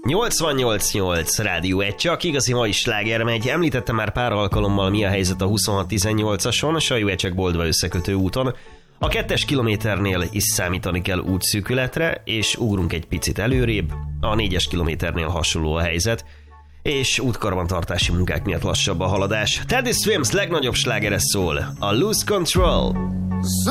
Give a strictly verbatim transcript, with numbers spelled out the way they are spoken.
nyolcvannyolc nyolc Rádió egy, csak igazi mai sláger megy. Említettem már pár alkalommal, mi a helyzet a huszonhat tizennyolcason, Sajóecsek Boldva összekötő úton. A kettes kilométernél is számítani kell útszűkületre, és ugrunk egy picit előrébb. A négyes kilométernél hasonló a helyzet, és útkarbantartási munkák miatt lassabb a haladás. Teddy Swims legnagyobb slágere szól, a Lose Control.